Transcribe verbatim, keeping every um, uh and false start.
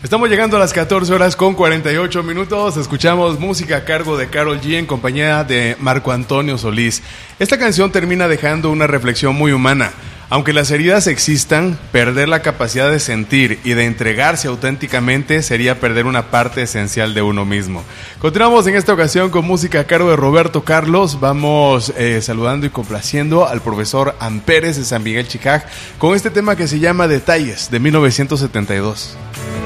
Estamos llegando a las catorce horas con cuarenta y ocho minutos. Escuchamos música a cargo de Karol G en compañía de Marco Antonio Solís. Esta canción termina dejando una reflexión muy humana. Aunque las heridas existan, perder la capacidad de sentir y de entregarse auténticamente sería perder una parte esencial de uno mismo. Continuamos en esta ocasión con música a cargo de Roberto Carlos. Vamos eh, saludando y complaciendo al profesor Amperes de San Miguel Chicaj con este tema que se llama Detalles, de mil novecientos setenta y dos.